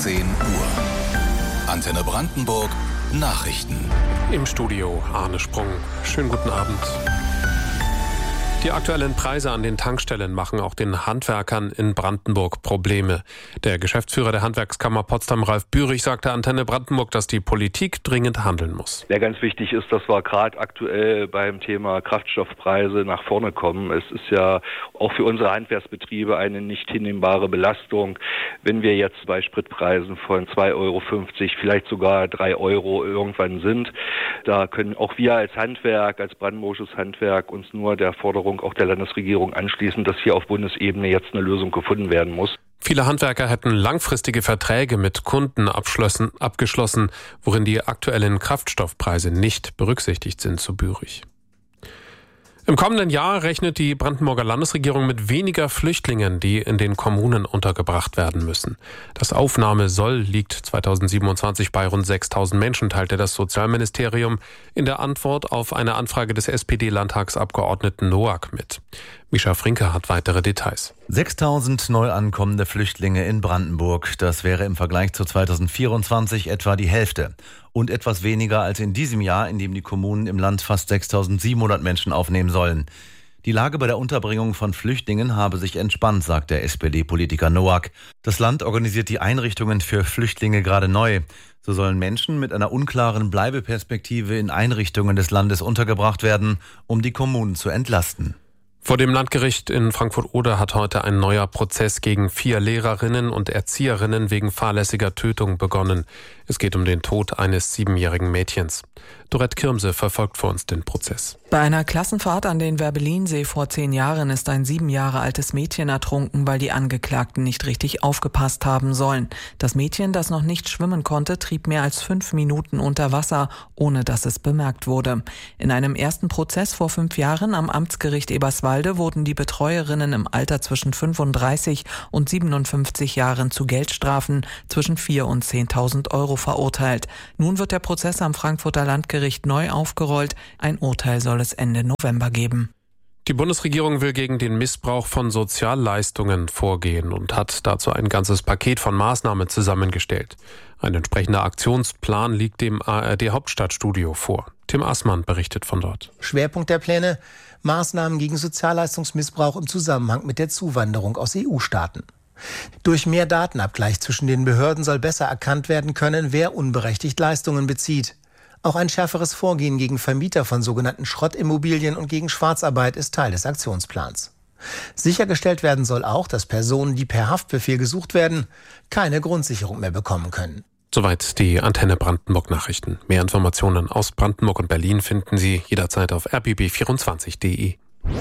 18 Uhr. Antenne Brandenburg Nachrichten. Im Studio Arne Sprung. Schönen guten Abend. Die aktuellen Preise an den Tankstellen machen auch den Handwerkern in Brandenburg Probleme. Der Geschäftsführer der Handwerkskammer Potsdam, Ralf Bührig, sagte Antenne Brandenburg, dass die Politik dringend handeln muss. Ja, ganz wichtig ist, dass wir gerade aktuell beim Thema Kraftstoffpreise nach vorne kommen. Es ist ja auch für unsere Handwerksbetriebe eine nicht hinnehmbare Belastung, wenn wir jetzt bei Spritpreisen von 2,50 €, vielleicht sogar 3 € irgendwann sind. Da können auch wir als Handwerk, als brandenburgisches Handwerk uns nur der Forderung auch der Landesregierung anschließen, dass hier auf Bundesebene jetzt eine Lösung gefunden werden muss. Viele Handwerker hätten langfristige Verträge mit Kunden abgeschlossen, worin die aktuellen Kraftstoffpreise nicht berücksichtigt sind, so Bührig. Im kommenden Jahr rechnet die Brandenburger Landesregierung mit weniger Flüchtlingen, die in den Kommunen untergebracht werden müssen. Das Aufnahmesoll liegt 2027 bei rund 6.000 Menschen, teilte das Sozialministerium in der Antwort auf eine Anfrage des SPD-Landtagsabgeordneten Noack mit. Mischa Frinke hat weitere Details. 6.000 neu ankommende Flüchtlinge in Brandenburg. Das wäre im Vergleich zu 2024 etwa die Hälfte. Und etwas weniger als in diesem Jahr, in dem die Kommunen im Land fast 6.700 Menschen aufnehmen sollen. Die Lage bei der Unterbringung von Flüchtlingen habe sich entspannt, sagt der SPD-Politiker Noack. Das Land organisiert die Einrichtungen für Flüchtlinge gerade neu. So sollen Menschen mit einer unklaren Bleibeperspektive in Einrichtungen des Landes untergebracht werden, um die Kommunen zu entlasten. Vor dem Landgericht in Frankfurt-Oder hat heute ein neuer Prozess gegen 4 Lehrerinnen und Erzieherinnen wegen fahrlässiger Tötung begonnen. Es geht um den Tod eines 7-jährigen Mädchens. Dorette Kirmse verfolgt für uns den Prozess. Bei einer Klassenfahrt an den Werbelinsee vor 10 Jahren ist ein 7 Jahre altes Mädchen ertrunken, weil die Angeklagten nicht richtig aufgepasst haben sollen. Das Mädchen, das noch nicht schwimmen konnte, trieb mehr als 5 Minuten unter Wasser, ohne dass es bemerkt wurde. In einem ersten Prozess vor 5 Jahren am Amtsgericht Eberswalde wurden die Betreuerinnen im Alter zwischen 35 und 57 Jahren zu Geldstrafen zwischen 4.000 und 10.000 € verurteilt. Nun wird der Prozess am Frankfurter Landgericht neu aufgerollt. Ein Urteil soll es Ende November geben. Die Bundesregierung will gegen den Missbrauch von Sozialleistungen vorgehen und hat dazu ein ganzes Paket von Maßnahmen zusammengestellt. Ein entsprechender Aktionsplan liegt dem ARD Hauptstadtstudio vor. Tim Assmann berichtet von dort. Schwerpunkt der Pläne: Maßnahmen gegen Sozialleistungsmissbrauch im Zusammenhang mit der Zuwanderung aus EU-Staaten. Durch mehr Datenabgleich zwischen den Behörden soll besser erkannt werden können, wer unberechtigt Leistungen bezieht. Auch ein schärferes Vorgehen gegen Vermieter von sogenannten Schrottimmobilien und gegen Schwarzarbeit ist Teil des Aktionsplans. Sichergestellt werden soll auch, dass Personen, die per Haftbefehl gesucht werden, keine Grundsicherung mehr bekommen können. Soweit die Antenne Brandenburg Nachrichten. Mehr Informationen aus Brandenburg und Berlin finden Sie jederzeit auf rbb24.de.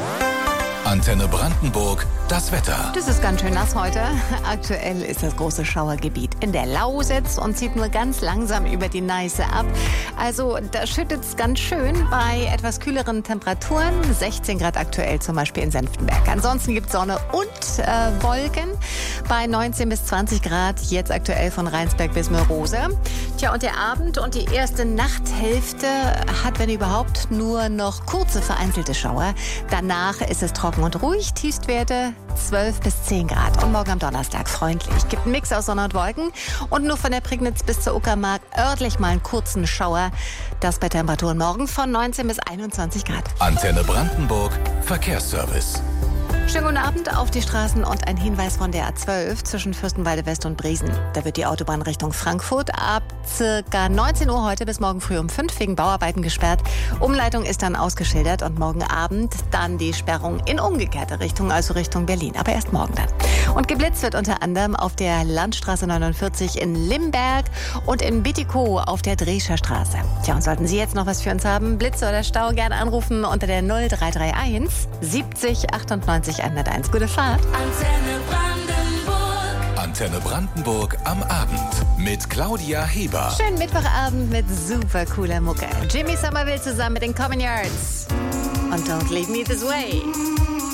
Antenne Brandenburg, das Wetter. Das ist ganz schön nass heute. Aktuell ist das große Schauergebiet in der Lausitz und zieht nur ganz langsam über die Neiße ab. Also da schüttet es ganz schön bei etwas kühleren Temperaturen. 16 Grad aktuell zum Beispiel in Senftenberg. Ansonsten gibt es Sonne und Wolken bei 19 bis 20 Grad. Jetzt aktuell von Rheinsberg bis Mörose. Tja, und der Abend und die erste Nachthälfte hat, wenn überhaupt, nur noch kurze vereinzelte Schauer. Danach ist es trocken und ruhig, Tiefstwerte 12 bis 10 Grad. Und morgen am Donnerstag freundlich. Gibt einen Mix aus Sonne und Wolken und nur von der Prignitz bis zur Uckermark örtlich mal einen kurzen Schauer. Das bei Temperaturen morgen von 19 bis 21 Grad. Antenne Brandenburg, Verkehrsservice. Schönen guten Abend auf die Straßen und ein Hinweis von der A12 zwischen Fürstenwalde West und Briesen. Da wird die Autobahn Richtung Frankfurt ab circa 19 Uhr heute bis morgen früh um 5 wegen Bauarbeiten gesperrt. Umleitung ist dann ausgeschildert und morgen Abend dann die Sperrung in umgekehrte Richtung, also Richtung Berlin. Aber erst morgen dann. Und geblitzt wird unter anderem auf der Landstraße 49 in Limberg und in Bittico auf der Drescher Straße. Tja, und sollten Sie jetzt noch was für uns haben, Blitze oder Stau, gerne anrufen unter der 0331 70 98 101. Gute Fahrt. Antenne Brandenburg. Antenne Brandenburg am Abend mit Claudia Heber. Schönen Mittwochabend mit super cooler Mucke. Jimmy Somerville zusammen mit den Common Yards. Und Don't Leave Me This Way.